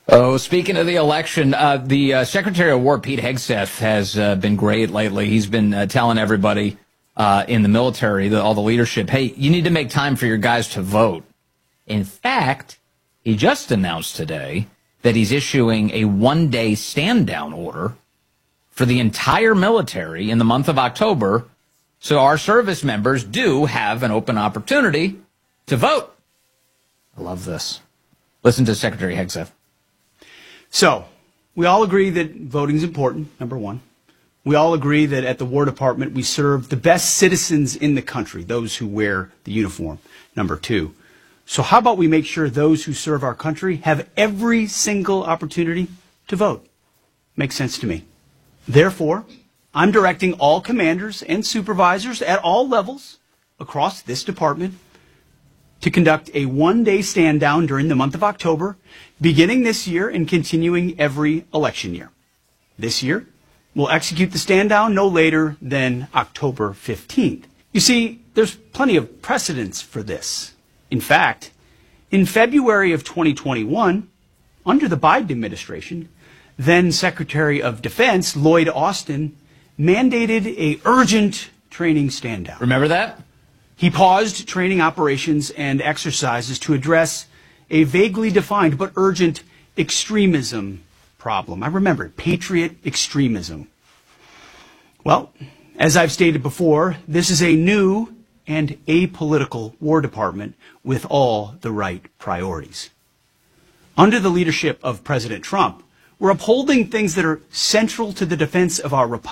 Oh, speaking of the election, the Secretary of War, Pete Hegseth, has been great lately. He's been telling everybody in the military, all the leadership, hey, you need to make time for your guys to vote. In fact, he just announced today that he's issuing a one-day stand-down order for the entire military in the month of October, so our service members do have an open opportunity to vote. I love this. Listen to Secretary Hegseth. So, we all agree that voting is important, number one. We all agree that at the War Department we serve the best citizens in the country, those who wear the uniform, number two. So how about we make sure those who serve our country have every single opportunity to vote? Makes sense to me. Therefore, I'm directing all commanders and supervisors at all levels across this department to conduct a one-day stand-down during the month of October, beginning this year and continuing every election year. This year, we'll execute the stand-down no later than October 15th. You see, there's plenty of precedence for this. In fact, in February of 2021, under the Biden administration, then Secretary of Defense Lloyd Austin mandated an urgent training stand-down. Remember that? He paused training operations and exercises to address a vaguely defined but urgent extremism problem. I remember it, patriot extremism. Well, as I've stated before, this is a new and apolitical War Department with all the right priorities. Under the leadership of President Trump, we're upholding things that are central to the defense of our republic.